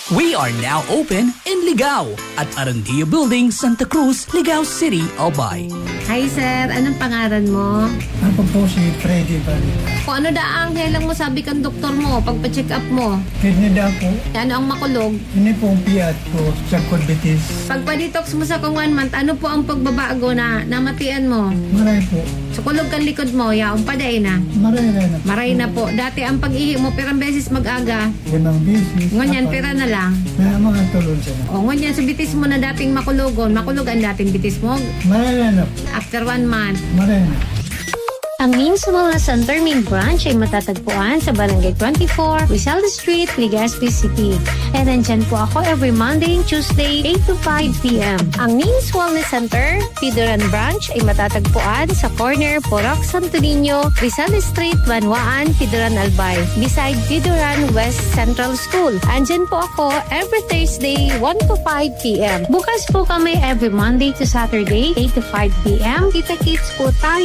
We are now open in Ligao at Arandia Building, Santa Cruz, Ligao City, Albay. Hi sir, anong pangalan mo? Ako po si Freddy Barita. Kung ano daang helang mo sabi kang doktor mo, pagpa-check up mo? Kidney daw po. Ano ang makulog? Ini po ang piyat ko sa diabetes. Pagpa-detox mo sa kung 1 month, ano po ang pagbabago na namatian mo? Maray po. So kulog kang likod mo, yaong paday na. Maray na. Maray na po. Dati ang pag-ihi mo, pirang beses mag-aga. 5 beses. Ngunyan, pira na lang. Na mga tulong siya na. O ngunyan, sa bitis mo na dating makulogon, makulog ang dating bitis mo. Maray na po. After 1 month. Maray na. Ang Means Wellness Center Main Branch ay matatagpuan sa Barangay 24, Rizal Street, Legazpi City. And nandyan po ako every Monday and Tuesday, 8 to 5 p.m. Ang Means Wellness Center, Pidoran Branch ay matatagpuan sa corner Porac Santo Niño, Rizal Street, Banwaan, Pidoran Albay, beside Pidoran West Central School. Andyan po ako every Thursday, 1 to 5 p.m. Bukas po kami every Monday to Saturday, 8 to 5 p.m. Kita-kits po tayo